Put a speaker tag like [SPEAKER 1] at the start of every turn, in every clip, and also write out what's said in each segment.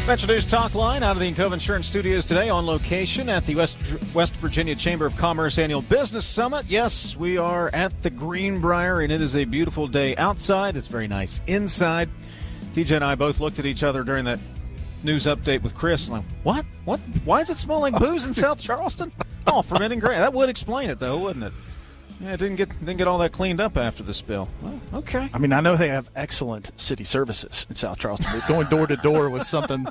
[SPEAKER 1] Metro News Talk Line out of the Encova Insurance Studios today on location at the West Virginia Chamber of Commerce Annual Business Summit. Yes, we are at the Greenbrier, and it is a beautiful day outside. It's very nice inside. TJ and I both looked at each other during that news update with Chris. Like, what? Why does it smell like booze in South Charleston? Oh, fermenting grain. That would explain it, though, wouldn't it? Yeah, it didn't get all that cleaned up after the spill. Well, okay.
[SPEAKER 2] I mean, I know they have excellent city services in South Charleston, but going door to door with something,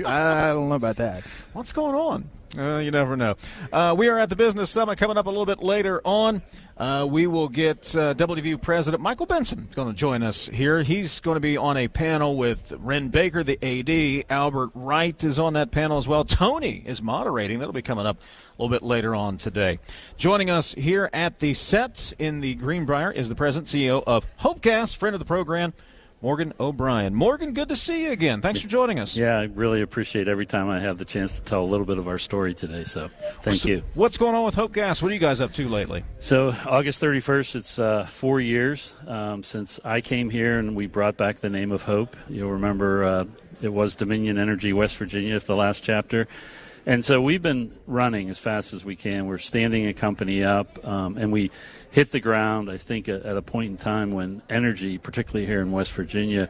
[SPEAKER 2] I don't know about that.
[SPEAKER 1] What's going on? You never know. We are at the Business Summit coming up a little bit later on. We will get WVU President Michael Benson going to join us here. He's going to be on a panel with Ren Baker, the AD. Albert Wright is on that panel as well. Tony is moderating. That'll be coming up a little bit later on today. Joining us here at the set in the Greenbrier is the President CEO of HopeGas, friend of the program, Morgan O'Brien. Morgan, good to see you again. Thanks for joining us.
[SPEAKER 3] Yeah, I really appreciate every time I have the chance to tell a little bit of our story today, so thank you.
[SPEAKER 1] What's going on with HopeGas? What are you guys up to lately?
[SPEAKER 3] So August 31st, it's 4 years since I came here and we brought back the name of Hope. You'll remember it was Dominion Energy West Virginia, the last chapter. And so we've been running as fast as we can. We're standing a company up, and we hit the ground, I think, at a point in time when energy, particularly here in West Virginia,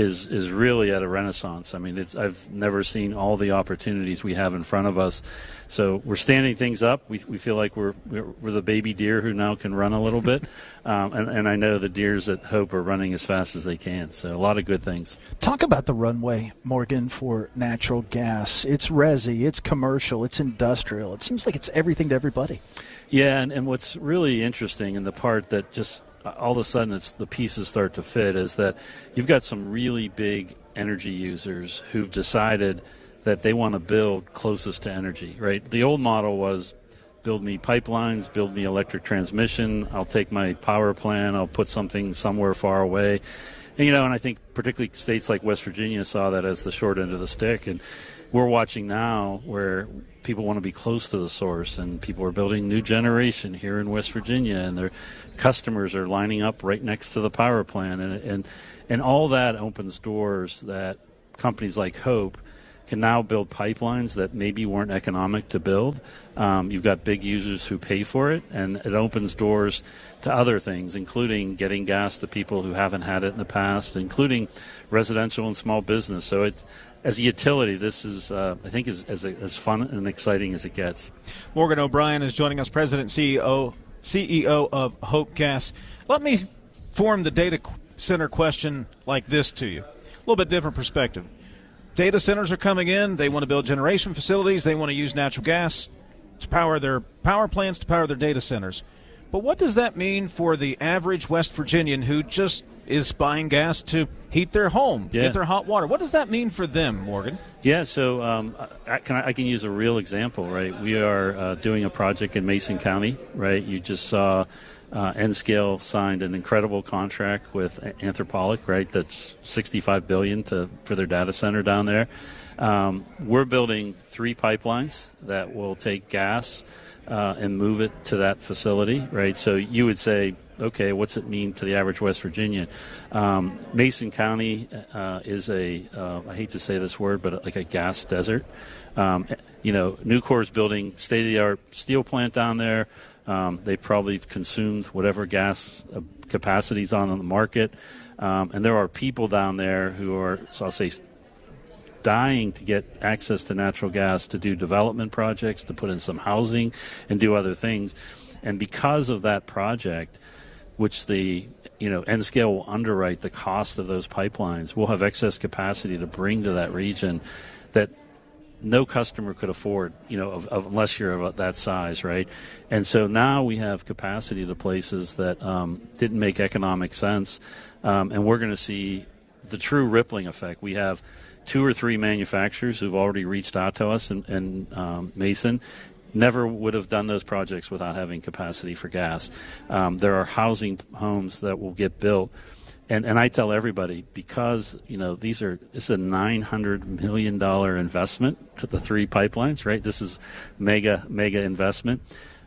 [SPEAKER 3] is really at a renaissance. I mean, I've never seen all the opportunities we have in front of us. So we're standing things up. We feel like we're the baby deer who now can run a little bit. And I know the deers at Hope are running as fast as they can. So a lot of good things.
[SPEAKER 2] Talk about the runway, Morgan, for natural gas. It's resi, it's commercial, it's industrial. It seems like it's everything to everybody.
[SPEAKER 3] Yeah, and what's really interesting, and the part that just all of a sudden the pieces start to fit, is that you've got some really big energy users who've decided that they want to build closest to energy, right? The old model was build me pipelines, build me electric transmission, I'll take my power plant, I'll put something somewhere far away. And, and I think particularly states like West Virginia saw that as the short end of the stick. And we're watching now where people want to be close to the source, and people are building new generation here in West Virginia, and their customers are lining up right next to the power plant. And all that opens doors that companies like Hope can now build pipelines that maybe weren't economic to build. You've got big users who pay for it, and it opens doors to other things, including getting gas to people who haven't had it in the past, including residential and small business. So it's, as a utility, this is, I think, as fun and exciting as it gets.
[SPEAKER 1] Morgan O'Brien is joining us, President and CEO of HopeGas. Let me form the data center question like this to you. A little bit different perspective. Data centers are coming in. They want to build generation facilities. They want to use natural gas to power their power plants, to power their data centers. But what does that mean for the average West Virginian who just is buying gas to heat their home, get their hot water? What does that mean for them, Morgan?
[SPEAKER 3] Yeah, so I can use a real example, right? We are doing a project in Mason County, right? You just saw Nscale signed an incredible contract with Anthropic, right? That's $65 billion for their data center down there. We're building 3 pipelines that will take gas and move it to that facility, right? So you would say, okay, what's it mean to the average West Virginian? Mason County is I hate to say this word, but like a gas desert. Nucor's building state-of-the-art steel plant down there. They probably consumed whatever gas capacities on the market. And there are people down there who are, so I'll say, dying to get access to natural gas to do development projects, to put in some housing and do other things. And because of that project, which the Nscale will underwrite the cost of those pipelines, we'll have excess capacity to bring to that region that no customer could afford, unless you're about that size, right? And so now we have capacity to places that didn't make economic sense, and we're going to see the true rippling effect. We have 2 or 3 manufacturers who've already reached out to us in Mason. Never would have done those projects without having capacity for gas. There are housing homes that will get built. And I tell everybody, because, it's a $900 million investment to the 3 pipelines, right? This is mega investment.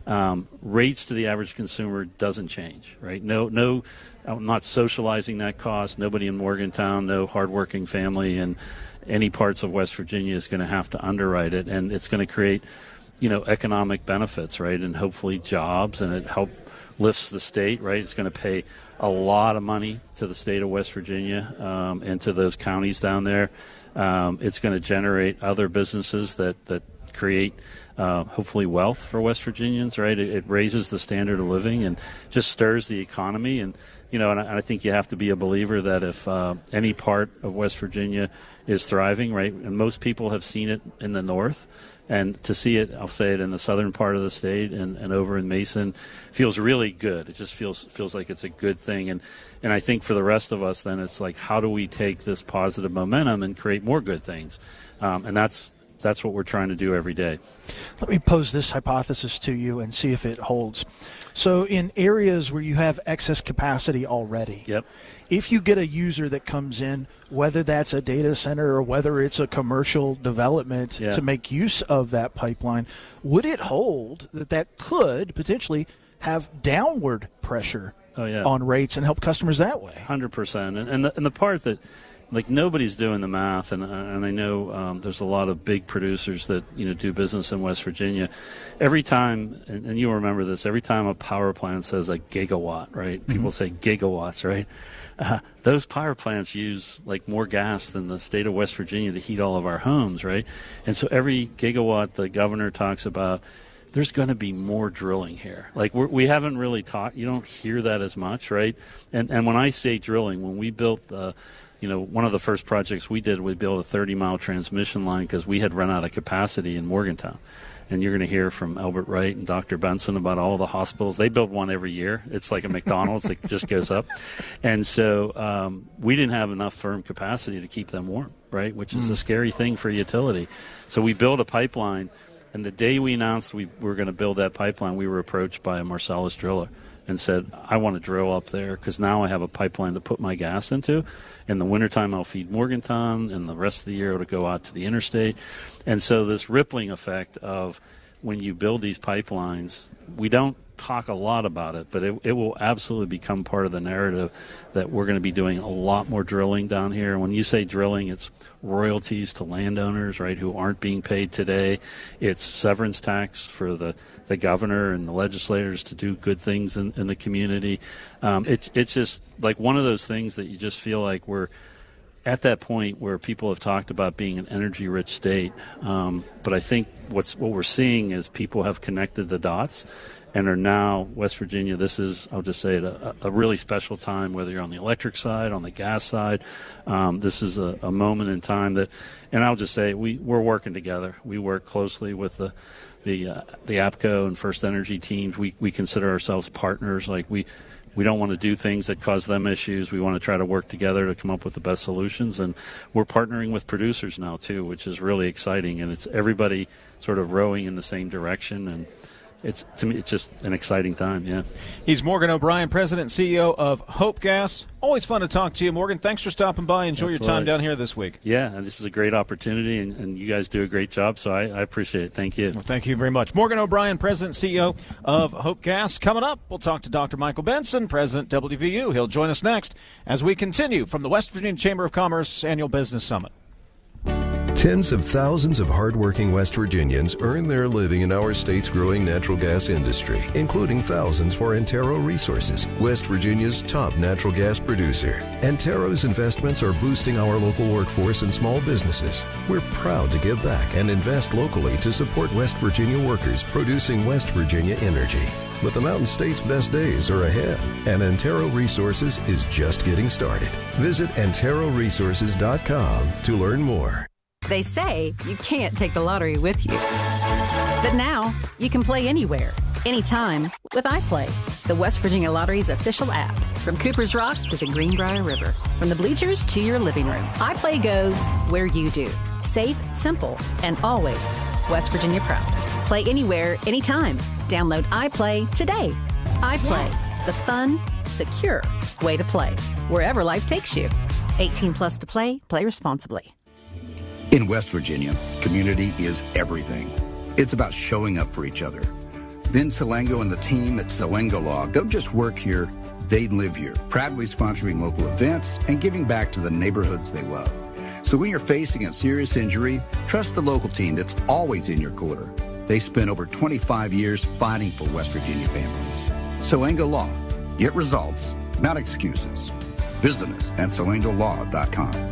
[SPEAKER 3] rates to the average consumer doesn't change, right? No, I'm not socializing that cost. Nobody in Morgantown, no hardworking family in any parts of West Virginia is going to have to underwrite it, and it's going to create, economic benefits, right, and hopefully jobs, and it lifts the state, right? It's going to pay a lot of money to the state of West Virginia and to those counties down there. It's going to generate other businesses that create hopefully wealth for West Virginians, right? It raises the standard of living and just stirs the economy. And, and I think you have to be a believer that if any part of West Virginia is thriving, right, and most people have seen it in the north, and to see it, I'll say it, in the southern part of the state and over in Mason feels really good. It just feels like it's a good thing. And I think for the rest of us, then it's like, how do we take this positive momentum and create more good things? And that's what we're trying to do every day.
[SPEAKER 2] Let me pose this hypothesis to you and see if it holds. So in areas where you have excess capacity already,
[SPEAKER 3] yep,
[SPEAKER 2] if you get a user that comes in, whether that's a data center or whether it's a commercial development to make use of that pipeline, would it hold that could potentially have downward pressure on rates and help customers that way?
[SPEAKER 3] 100%. And the part that, like, nobody's doing the math, and I know there's a lot of big producers that do business in West Virginia. Every time, and you'll remember this, every time a power plant says a gigawatt, right? Mm-hmm. People say gigawatts, right? Those power plants use like more gas than the state of West Virginia to heat all of our homes, right? And so every gigawatt the governor talks about, there's going to be more drilling here. Like we haven't really talked. You don't hear that as much, right? And when I say drilling, when we built one of the first projects we did, we built a 30-mile transmission line because we had run out of capacity in Morgantown. And you're going to hear from Albert Wright and Dr. Benson about all the hospitals. They build one every year. It's like a McDonald's. It just goes up. And so we didn't have enough firm capacity to keep them warm, right, which is a scary thing for a utility. So we built a pipeline, and the day we announced we were going to build that pipeline, we were approached by a Marcellus driller and said, I want to drill up there because now I have a pipeline to put my gas into. In the wintertime, I'll feed Morgantown, and the rest of the year it'll go out to the interstate. And so this rippling effect of when you build these pipelines, we don't talk a lot about it, but it will absolutely become part of the narrative that we're going to be doing a lot more drilling down here. When you say drilling, it's royalties to landowners, right, who aren't being paid today. It's severance tax for the governor and the legislators to do good things in the community. It's just like one of those things that you just feel like we're at that point where people have talked about being an energy-rich state. But I think what we're seeing is people have connected the dots and are now, West Virginia, this is, I'll just say it, a really special time, whether you're on the electric side, on the gas side. This is a moment in time that, and I'll just say, we're working together. We work closely with the APCO and First Energy teams. We consider ourselves partners. Like we don't want to do things that cause them issues. We want to try to work together to come up with the best solutions. And we're partnering with producers now too, which is really exciting. And it's everybody sort of rowing in the same direction. And to me, it's just an exciting time, yeah.
[SPEAKER 1] He's Morgan O'Brien, President and CEO of Hope Gas. Always fun to talk to you, Morgan. Thanks for stopping by. Enjoy your time down here this week.
[SPEAKER 3] Yeah, and this is a great opportunity, and you guys do a great job, so I appreciate it. Thank you.
[SPEAKER 1] Well, thank you very much. Morgan O'Brien, President and CEO of Hope Gas. Coming up, we'll talk to Dr. Michael Benson, President WVU. He'll join us next as we continue from the West Virginia Chamber of Commerce Annual Business Summit.
[SPEAKER 4] Tens of thousands of hardworking West Virginians earn their living in our state's growing natural gas industry, including thousands for Antero Resources, West Virginia's top natural gas producer. Antero's investments are boosting our local workforce and small businesses. We're proud to give back and invest locally to support West Virginia workers producing West Virginia energy. But the Mountain State's best days are ahead, and Antero Resources is just getting started. Visit AnteroResources.com to learn more.
[SPEAKER 5] They say you can't take the lottery with you. But now, you can play anywhere, anytime with iPlay, the West Virginia Lottery's official app. From Cooper's Rock to the Greenbrier River, from the bleachers to your living room, iPlay goes where you do. Safe, simple, and always West Virginia proud. Play anywhere, anytime. Download iPlay today. iPlay, the fun, secure way to play, wherever life takes you. 18 plus to play. Play responsibly.
[SPEAKER 6] In West Virginia, community is everything. It's about showing up for each other. Vin Salengo and the team at Salengo Law don't just work here, they live here, proudly sponsoring local events and giving back to the neighborhoods they love. So when you're facing a serious injury, trust the local team that's always in your corner. They spent over 25 years fighting for West Virginia families. Salengo Law. Get results, not excuses. Visit us at salengolaw.com.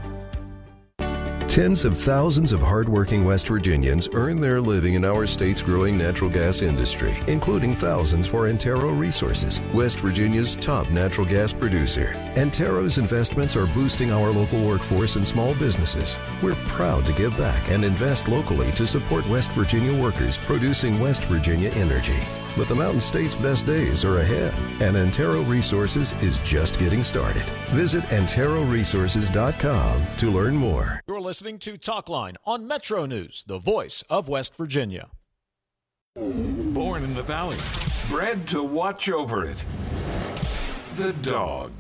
[SPEAKER 4] Tens of thousands of hardworking West Virginians earn their living in our state's growing natural gas industry, including thousands for Antero Resources, West Virginia's top natural gas producer. Antero's investments are boosting our local workforce and small businesses. We're proud to give back and invest locally to support West Virginia workers producing West Virginia energy. But the Mountain State's best days are ahead, and Antero Resources is just getting started. Visit AnteroResources.com to learn more.
[SPEAKER 1] You're listening to Talkline on Metro News, the voice of West Virginia.
[SPEAKER 7] Born in the Valley, bred to watch over it. The dog.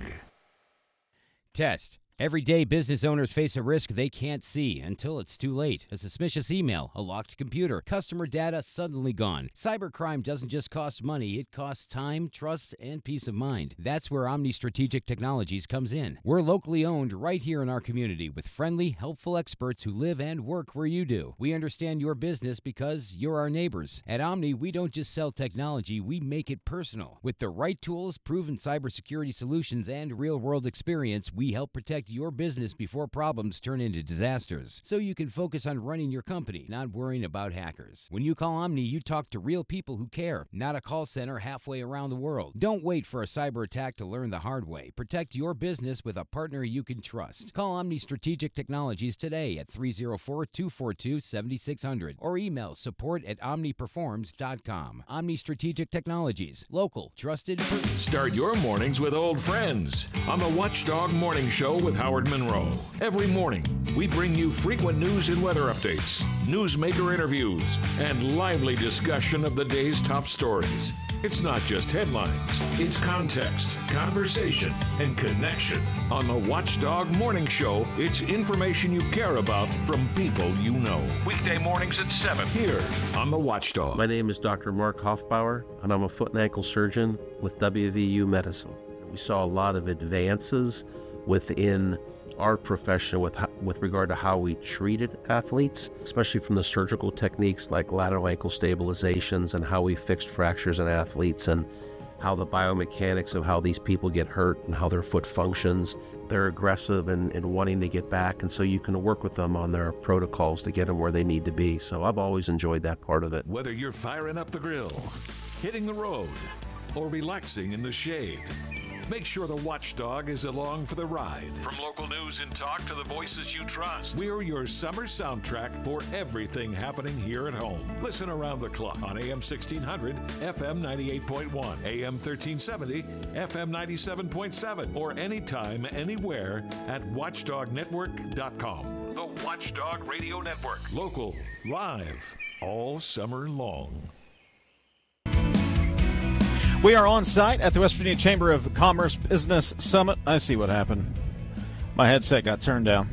[SPEAKER 8] Test. Every day, business owners face a risk they can't see until it's too late. A suspicious email, a locked computer, customer data suddenly gone. Cybercrime doesn't just cost money, it costs time, trust, and peace of mind. That's where Omni Strategic Technologies comes in. We're locally owned right here in our community with friendly, helpful experts who live and work where you do. We understand your business because you're our neighbors. At Omni, we don't just sell technology, we make it personal. With the right tools, proven cybersecurity solutions, and real-world experience, we help protect your business before problems turn into disasters, so you can focus on running your company, not worrying about hackers. When you call Omni, you talk to real people who care, not a call center halfway around the world. Don't wait for a cyber attack to learn the hard way. Protect your business with a partner you can trust. Call Omni Strategic Technologies today at 304-242-7600 or email support@omniperforms.com. Omni Strategic Technologies, local, trusted.
[SPEAKER 7] Start your mornings with old friends on the Watchdog Morning Show with Howard Monroe. Every morning, we bring you frequent news and weather updates, newsmaker interviews, and lively discussion of the day's top stories. It's not just headlines, it's context, conversation, and connection. On the Watchdog Morning Show, it's information you care about from people you know. Weekday mornings at 7 here on the Watchdog.
[SPEAKER 9] My name is Dr. Mark Hoffbauer, and I'm a foot and ankle surgeon with WVU Medicine. We saw a lot of advances within our profession with regard to how we treated athletes, especially from the surgical techniques like lateral ankle stabilizations and how we fixed fractures in athletes and how the biomechanics of how these people get hurt and how their foot functions. They're aggressive and wanting to get back, and so you can work with them on their protocols to get them where they need to be. So I've always enjoyed that part of it.
[SPEAKER 7] Whether you're firing up the grill, hitting the road, or relaxing in the shade, make sure the Watchdog is along for the ride. From local news and talk to the voices you trust, we're your summer soundtrack for everything happening here at home. Listen around the clock on AM 1600, FM 98.1, AM 1370, FM 97.7, or anytime, anywhere at watchdognetwork.com. The Watchdog Radio Network. Local, live, all summer long.
[SPEAKER 1] We are on site at the West Virginia Chamber of Commerce Business Summit. I see what happened. My headset got turned down.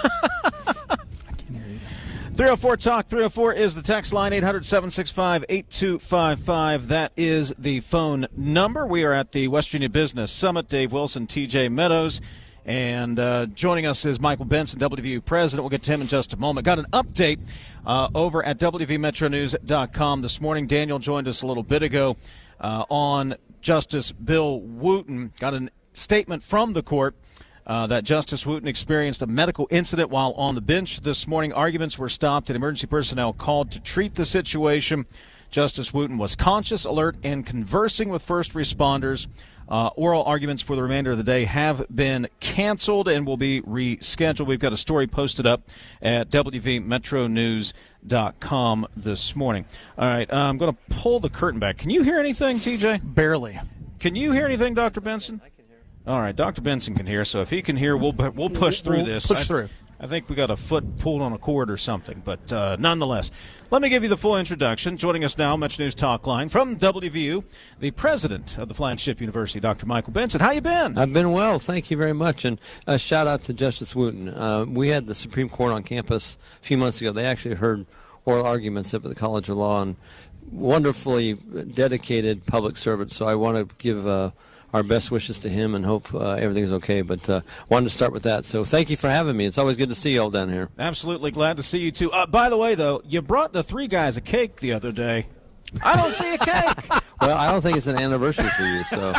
[SPEAKER 1] 304-TALK, 304 is the text line, 800-765-8255. That is the phone number. We are at the West Virginia Business Summit. Dave Wilson, TJ Meadows, and joining us is Michael Benson, WVU president. We'll get to him in just a moment. Got an update over at WVMetroNews.com this morning. Daniel joined us a little bit ago. On Justice Bill Wooten. Got a statement from the court that Justice Wooten experienced a medical incident while on the bench this morning. Arguments were stopped and emergency personnel called to treat the situation. Justice Wooten was conscious, alert, and conversing with first responders. Oral arguments for the remainder of the day have been canceled and will be rescheduled. We've got a story posted up at WVMetroNews.com this morning. All right, I'm going to pull the curtain back. Can you hear anything, TJ?
[SPEAKER 2] Barely.
[SPEAKER 1] Can you hear anything, Dr. Benson? I can hear. All right, Dr. Benson can hear, so if he can hear, we'll push through this.
[SPEAKER 2] Push through.
[SPEAKER 1] I think we got a foot pulled on a cord or something, but nonetheless, let me give you the full introduction. Joining us now, Metro News Talk Line from WVU, the president of the Flagship University, Dr. Michael Benson. How you been?
[SPEAKER 10] I've been well, thank you very much, and a shout out to Justice Wooten. We had the Supreme Court on campus a few months ago. They actually heard oral arguments up at the College of Law, and wonderfully dedicated public servant. So I want to give our best wishes to him and hope everything's okay. But wanted to start with that. So thank you for having me. It's always good to see you all down here.
[SPEAKER 1] Absolutely glad to see you, too. By the way, though, you brought the three guys a cake the other day. I don't see a cake.
[SPEAKER 10] Well, I don't think it's an anniversary for you. So,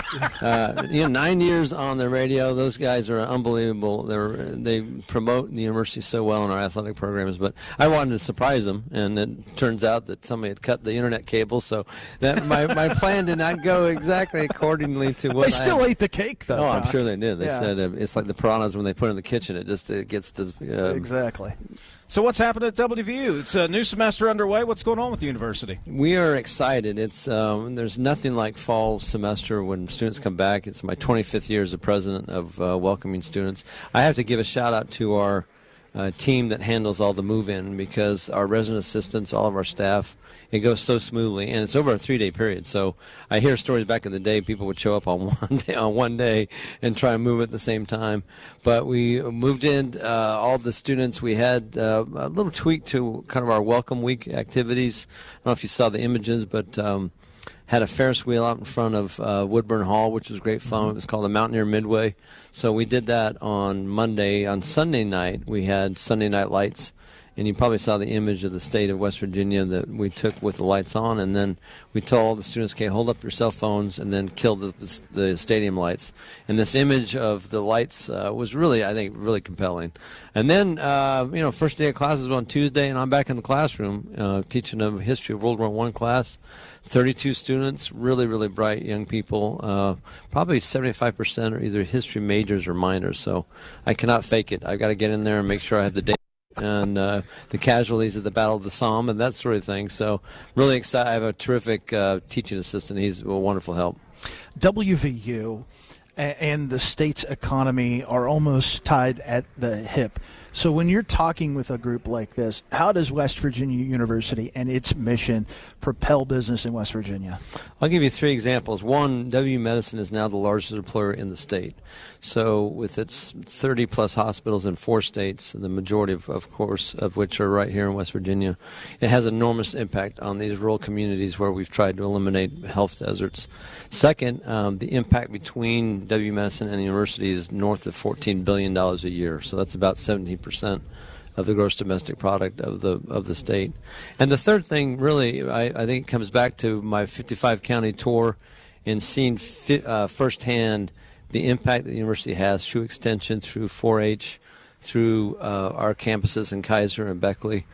[SPEAKER 10] 9 years on the radio. Those guys are unbelievable. They promote the university so well in our athletic programs. But I wanted to surprise them, and it turns out that somebody had cut the internet cable. So that my plan did not go exactly accordingly to what
[SPEAKER 2] they still ate the cake, though.
[SPEAKER 10] Oh, I'm sure they did. They said it's like the piranhas when they put it in the kitchen. It gets the
[SPEAKER 2] exactly.
[SPEAKER 1] So what's happened at WVU? It's a new semester underway. What's going on with the university?
[SPEAKER 10] We are excited. It's there's nothing like fall semester when students come back. It's my 25th year as the president of welcoming students. I have to give a shout out to our team that handles all the move-in, because our resident assistants, all of our staff, it goes so smoothly, and it's over a 3-day period. So I hear stories back in the day, people would show up on one day and try and move at the same time. But we moved in all the students. We had a little tweak to kind of our welcome week activities. I don't know if you saw the images, but had a Ferris wheel out in front of Woodburn Hall, which was great fun. It was called the Mountaineer Midway. So we did that on Monday. On Sunday night, we had Sunday Night Lights. And you probably saw the image of the state of West Virginia that we took with the lights on. And then we told all the students, okay, hold up your cell phones and then kill the stadium lights. And this image of the lights was really, I think, really compelling. And then, first day of classes was on Tuesday, and I'm back in the classroom teaching a history of World War I class. 32 students, really, really bright young people. Probably 75% are either history majors or minors. So I cannot fake it. I've got to get in there and make sure I have the data and the casualties of the Battle of the Somme and that sort of thing. So really excited. I have a terrific teaching assistant. He's a wonderful help.
[SPEAKER 2] WVU and the state's economy are almost tied at the hip. So when you're talking with a group like this, how does West Virginia University and its mission propel business in West Virginia?
[SPEAKER 10] I'll give you 3 examples. One, WVU Medicine is now the largest employer in the state. So with its 30-plus hospitals in 4 states, the majority, of course, of which are right here in West Virginia, it has enormous impact on these rural communities where we've tried to eliminate health deserts. Second, the impact between WVU Medicine and the university is north of $14 billion a year. So that's about 17% of the gross domestic product of the state. And the third thing, really, I think comes back to my 55-county tour and seeing firsthand the impact that the university has through extension, through 4-H, through our campuses in Kaiser and Beckley.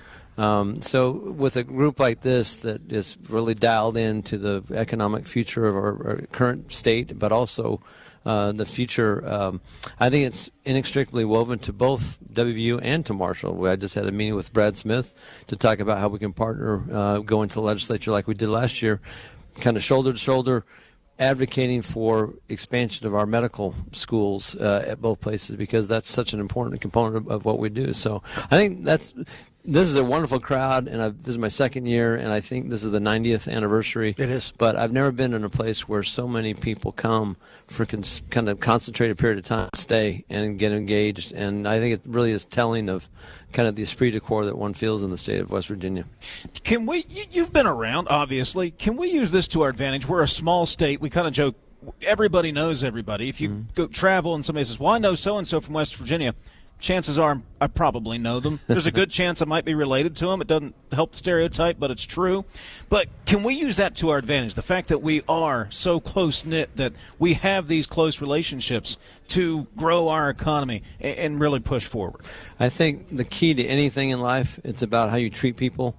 [SPEAKER 10] So with a group like this that is really dialed into the economic future of our current state, but also the future, I think it's inextricably woven to both WVU and to Marshall. I just had a meeting with Brad Smith to talk about how we can partner, go into the legislature like we did last year, kind of shoulder to shoulder, advocating for expansion of our medical schools at both places, because that's such an important component of what we do. So I think this is a wonderful crowd, and this is my second year, and I think this is the 90th anniversary.
[SPEAKER 2] It is.
[SPEAKER 10] But I've never been in a place where so many people come for kind of concentrated period of time, stay, and get engaged. And I think it really is telling of kind of the esprit de corps that one feels in the state of West Virginia.
[SPEAKER 1] Can we? You've been around, obviously. Can we use this to our advantage? We're a small state. We kind of joke, everybody knows everybody. If you go travel and somebody says, well, I know so-and-so from West Virginia, chances are I probably know them. There's a good chance I might be related to them. It doesn't help the stereotype, but it's true. But can we use that to our advantage? The fact that we are so close-knit, that we have these close relationships to grow our economy and really push forward.
[SPEAKER 10] I think the key to anything in life, it's about how you treat people.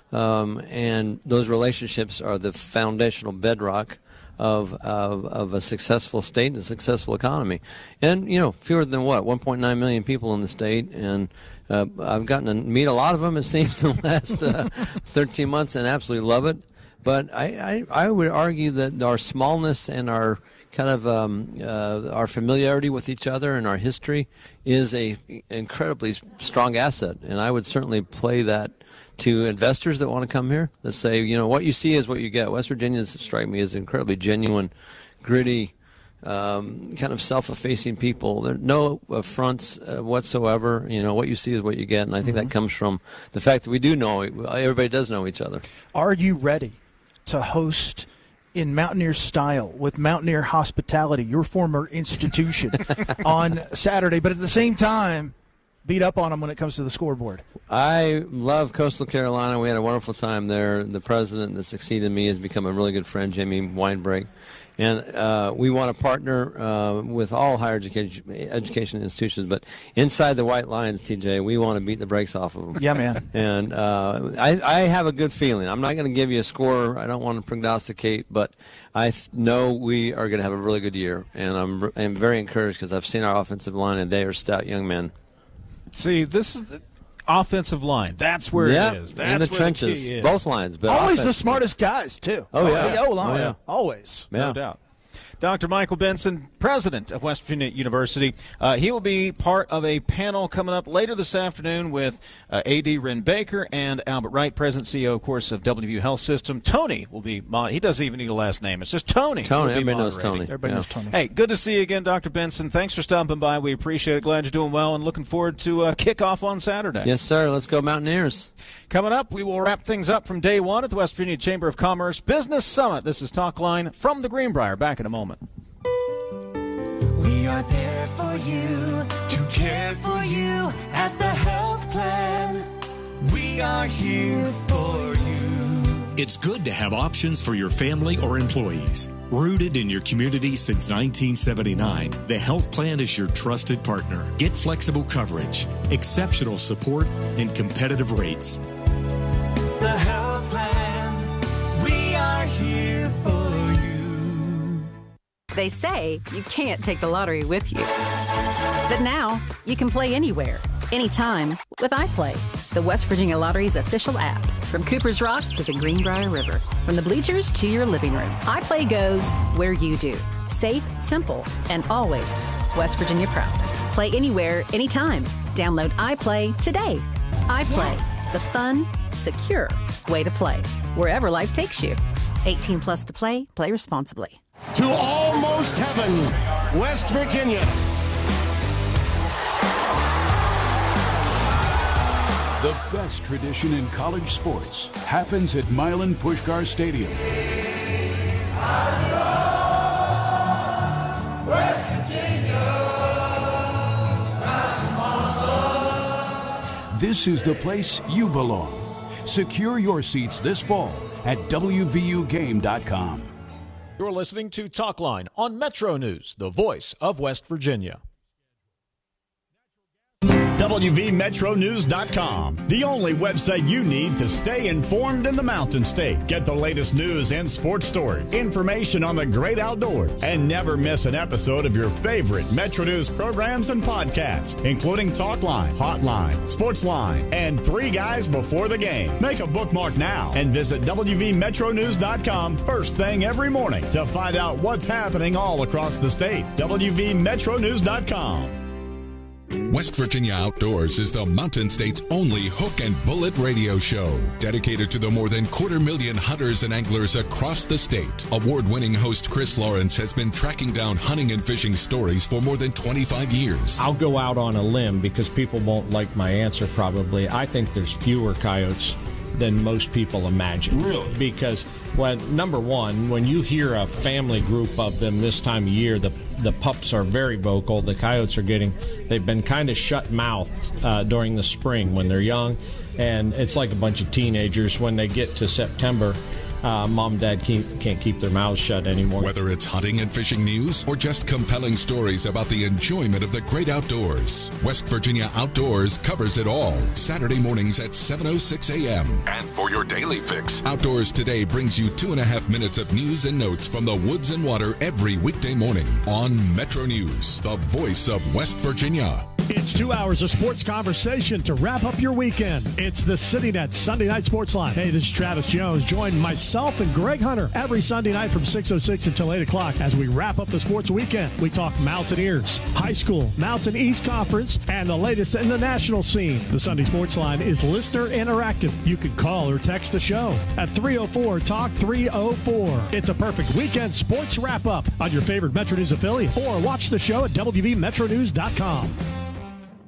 [SPEAKER 10] And those relationships are the foundational bedrock of a successful state and a successful economy. And, fewer than 1.9 million people in the state, and I've gotten to meet a lot of them, it seems, in the last 13 months, and absolutely love it. But I would argue that our smallness and our kind of our familiarity with each other and our history is a incredibly strong asset, and I would certainly play that to investors that want to come here, that say, what you see is what you get. West Virginians strike me as incredibly genuine, gritty, kind of self-effacing people. There are no affronts whatsoever. What you see is what you get, and I think that comes from the fact that we do know, everybody does know each other.
[SPEAKER 2] Are you ready? to host in Mountaineer style with Mountaineer Hospitality, your former institution, on Saturday, but at the same time, beat up on them when it comes to the scoreboard?
[SPEAKER 10] I love Coastal Carolina. We had a wonderful time there. The president that succeeded me has become a really good friend, Jamie Weinbrink. And we want to partner with all higher education institutions. But inside the white lines, TJ, we want to beat the brakes off of them.
[SPEAKER 2] Yeah, man.
[SPEAKER 10] And I have a good feeling. I'm not going to give you a score. I don't want to prognosticate, but I know we are going to have a really good year. And I'm very encouraged because I've seen our offensive line, and they are stout young men. See,
[SPEAKER 1] this is the offensive line. That's where it is. That's
[SPEAKER 10] in the
[SPEAKER 1] where
[SPEAKER 10] trenches.
[SPEAKER 1] The key is.
[SPEAKER 10] Both lines. But
[SPEAKER 2] always the smartest guys, too.
[SPEAKER 10] Oh, yeah.
[SPEAKER 2] The O-line. Oh, yeah. Always.
[SPEAKER 1] No doubt. Dr. Michael Benson, president of West Virginia University. He will be part of a panel coming up later this afternoon with A.D. Wren Baker and Albert Wright, president CEO, of course, of WVU Health System. Tony will be he doesn't even need a last name. It's just Tony.
[SPEAKER 10] Everybody knows Tony.
[SPEAKER 2] Everybody knows Tony.
[SPEAKER 1] Hey, good to see you again, Dr. Benson. Thanks for stopping by. We appreciate it. Glad you're doing well and looking forward to kickoff on Saturday.
[SPEAKER 10] Yes, sir. Let's go Mountaineers.
[SPEAKER 1] Coming up, we will wrap things up from day one at the West Virginia Chamber of Commerce Business Summit. This is Talk Line from the Greenbrier. Back in a moment.
[SPEAKER 11] We are there for you, to care for you at the health plan. We are here for you.
[SPEAKER 12] It's good to have options for your family or employees. Rooted in your community since 1979, the health plan is your trusted partner. Get flexible coverage, exceptional support, and competitive rates.
[SPEAKER 11] The health plan, we are here for you.
[SPEAKER 5] They say you can't take the lottery with you. But now, you can play anywhere, anytime with iPlay, the West Virginia Lottery's official app. From Cooper's Rock to the Greenbrier River, from the bleachers to your living room, iPlay goes where you do. Safe, simple, and always West Virginia proud. Play anywhere, anytime. Download iPlay today. iPlay, the fun, secure way to play, wherever life takes you. 18 plus to play. Play responsibly.
[SPEAKER 13] To almost heaven, West Virginia.
[SPEAKER 14] The best tradition in college sports happens at Milan Puskar Stadium.
[SPEAKER 11] West Virginia.
[SPEAKER 14] This is the place you belong. Secure your seats this fall at WVUGame.com.
[SPEAKER 15] You're listening to Talk Line on Metro News, the voice of West Virginia. WVMetroNews.com, the only website you need to stay informed in the Mountain State. Get the latest news and sports stories, information on the great outdoors, and never miss an episode of your favorite Metro News programs and podcasts, including Talk Line, Hotline, Sports Line, and Three Guys Before the Game. Make a bookmark now and visit WVMetroNews.com first thing every morning to find out what's happening all across the state. WVMetroNews.com.
[SPEAKER 16] West Virginia Outdoors is the Mountain State's only hook and bullet radio show, dedicated to the more than 250,000 hunters and anglers across the state. Award-winning host Chris Lawrence has been tracking down hunting and fishing stories for more than 25 years.
[SPEAKER 17] I'll go out on a limb because people won't like my answer probably. I think there's fewer coyotes than most people imagine.
[SPEAKER 14] Really?
[SPEAKER 17] Because, number one, when you hear a family group of them this time of year, the pups are very vocal. The coyotes they've been kind of shut-mouthed during the spring when they're young, and it's like a bunch of teenagers. When they get to September, mom and dad can't keep their mouths shut anymore.
[SPEAKER 16] Whether it's hunting and fishing news or just compelling stories about the enjoyment of the great outdoors, West Virginia Outdoors covers it all. Saturday mornings at 7:06 a.m. And for your daily fix, Outdoors Today brings you 2.5 minutes of news and notes from the woods and water every weekday morning on Metro News, the voice of West Virginia.
[SPEAKER 18] It's 2 hours of sports conversation to wrap up your weekend. It's the CityNet Sunday Night Sports Line. Hey, this is Travis Jones. Join myself and Greg Hunter every Sunday night from 6:06 until 8 o'clock as we wrap up the sports weekend. We talk Mountaineers, high school, Mountain East Conference, and the latest in the national scene. The Sunday Sports Line is listener interactive. You can call or text the show at 304-TALK-304. It's a perfect weekend sports wrap-up on your favorite Metro News affiliate, or watch the show at WVMetroNews.com.